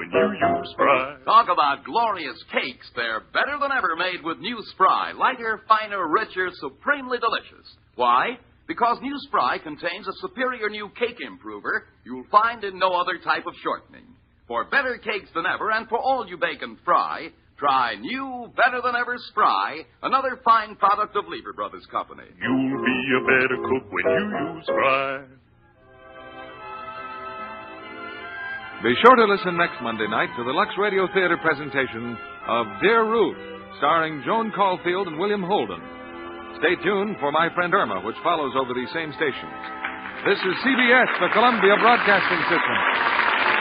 when you use Spry. Talk about glorious cakes. They're better than ever made with new Spry. Lighter, finer, richer, supremely delicious. Why? Because new Spry contains a superior new cake improver you'll find in no other type of shortening. For better cakes than ever, and for all you bake and fry, try new, better-than-ever Spry, another fine product of Lever Brothers Company. You'll be a better cook when you use Spry. Be sure to listen next Monday night to the Lux Radio Theater presentation of Dear Ruth, starring Joan Caulfield and William Holden. Stay tuned for My Friend Irma, which follows over these same stations. This is CBS, the Columbia Broadcasting System.